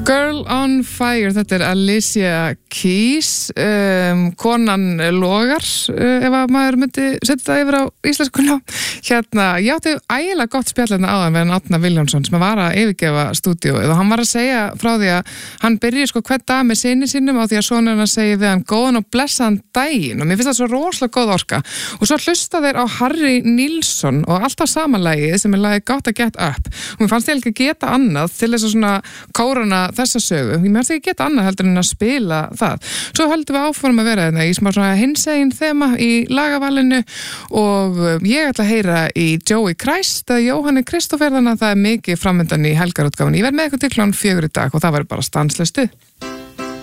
Girl on Fire, þetta Alicia Keys, konan logar, ef að maður myndi setja það yfir á íslenskuna. Ég átti ægilega gott spjallina áðan við Árna Vilhjálmsson sem var að yfirgefa stúdíóið og hann var að segja frá því að hann byrji hvern dag með syni sínum á því að sonur hann segi við hann góðan og blessaðan daginn og mér finnst það svo rosalega góð orka og svo hlusta þeir á Harry Nilsson og alltaf samanlagið sem lagið Got to Get Up og mér fannst ég ekki geta annað til þess að svona kórana þessa sögu, ég mér ekki geta annað heldur en að spila það. Svo höldum við áfram að vera í smá svona hinsegin þema í lagavalinu og ég ætla að heyra í Joey Christ eða Jóhanni Kristófer þannig að það mikið framöndan í helgarútgáfunni. Ég verð með eitthvað til klukkan 4 í dag og það verður bara stanslaust stuð.